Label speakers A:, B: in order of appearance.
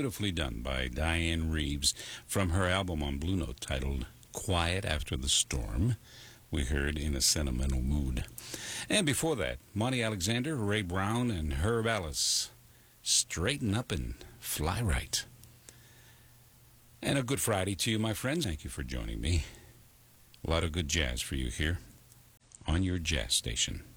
A: beautifully done by Diane Reeves from her album on Blue Note titled Quiet After the Storm. We heard In a Sentimental Mood. And before that, Monty Alexander, Ray Brown, and Herb Ellis, Straighten Up and Fly Right. And a good Friday to you, my friends. Thank you for joining me. A lot of good jazz for you here on your jazz station.